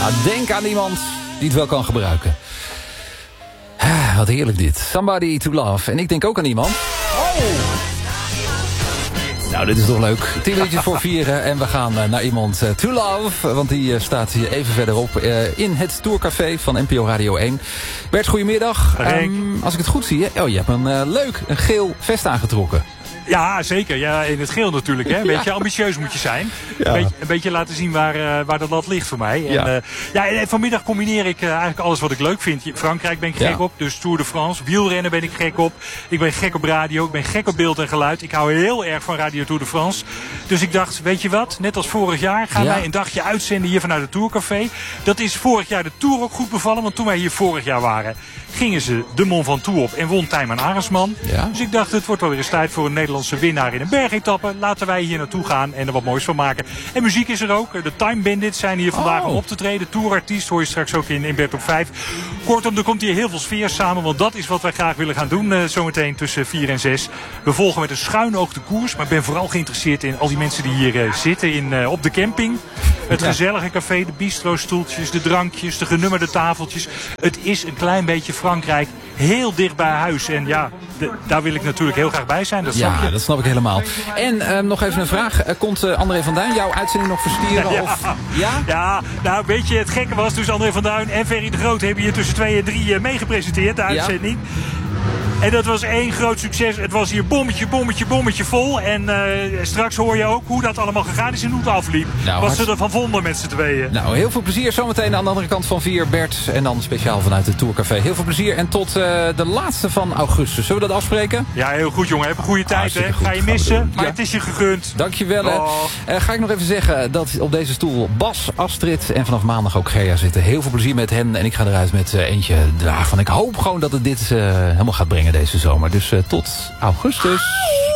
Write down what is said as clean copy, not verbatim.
Denk aan iemand die het wel kan gebruiken. Wat heerlijk dit. Somebody to love. En ik denk ook aan iemand. Nou, dit is toch leuk. 10 minuutjes voor 4 en we gaan naar iemand to love. Want die staat hier even verderop in het Tourcafé van NPO Radio 1. Bert, goedemiddag. Als ik het goed zie, je hebt een geel vest aangetrokken. Ja, zeker. Ja, in het geel natuurlijk. Hè. Een beetje ambitieus moet je zijn. Ja. Een beetje laten zien waar de lat ligt voor mij. En, en vanmiddag combineer ik eigenlijk alles wat ik leuk vind. Frankrijk ben ik gek op, dus Tour de France. Wielrennen ben ik gek op. Ik ben gek op radio. Ik ben gek op beeld en geluid. Ik hou heel erg van Radio Tour de France. Dus ik dacht, weet je wat? Net als vorig jaar gaan wij een dagje uitzenden hier vanuit het Tourcafé. Dat is vorig jaar de Tour ook goed bevallen. Want toen wij hier vorig jaar waren, gingen ze de Mont Ventoux op en won Tijmen Arendsman. Ja. Dus ik dacht, het wordt wel weer eens tijd voor een Nederlandse winnaar in een bergetappe. Laten wij hier naartoe gaan en er wat moois van maken. En muziek is er ook. De Time Bandits zijn hier vandaag om op te treden. Tourartiest hoor je straks ook in Bert op 5. Kortom, er komt hier heel veel sfeer samen. Want dat is wat wij graag willen gaan doen zometeen tussen 4 en 6. We volgen met een schuin oog de koers. Maar ik ben vooral geïnteresseerd in al die mensen die hier zitten op de camping. Het gezellige café, de bistro-stoeltjes, de drankjes, de genummerde tafeltjes. Het is een klein beetje Frankrijk. Heel dicht bij huis. En daar wil ik natuurlijk heel graag bij zijn. Dat snap je. Dat snap ik helemaal. En nog even een vraag. Komt André van Duin jouw uitzending nog verstieren? Ja, nou weet je, het gekke was dus André van Duin en Ferry de Groot hebben hier tussen 2 en 3 meegepresenteerd, de uitzending. En dat was één groot succes. Het was hier bommetje vol. En straks hoor je ook hoe dat allemaal gegaan is en hoe het afliep. Wat ze ervan vonden met z'n tweeën. Nou, heel veel plezier. Zometeen aan de andere kant van 4, Bert. En dan speciaal vanuit het Tourcafé. Heel veel plezier. En tot de laatste van augustus. Zullen we dat afspreken? Ja, heel goed jongen. Heb een goede tijd. Hè? Ga je missen, maar het is je gegund. Dankjewel. Ga ik nog even zeggen dat op deze stoel Bas, Astrid en vanaf maandag ook Gea zitten. Heel veel plezier met hen. En ik ga eruit met eentje waarvan ik hoop gewoon dat het dit helemaal gaat brengen deze zomer. Dus tot augustus.